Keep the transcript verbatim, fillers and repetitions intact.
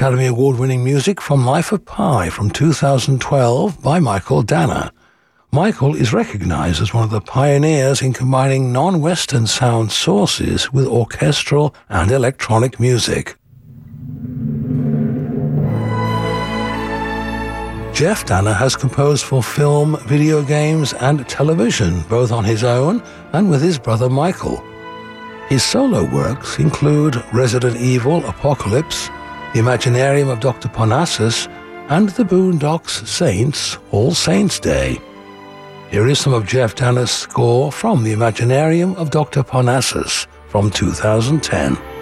Academy Award-winning music from Life of Pi from two thousand twelve by Michael Danner. Michael is recognized as one of the pioneers in combining non-Western sound sources with orchestral and electronic music. Jeff Danner has composed for film, video games, and television, both on his own and with his brother Michael. His solo works include Resident Evil Apocalypse, The Imaginarium of Doctor Parnassus, and The Boondocks Saints All Saints Day. Here is some of Jeff Danner's score from The Imaginarium of Doctor Parnassus from two thousand ten.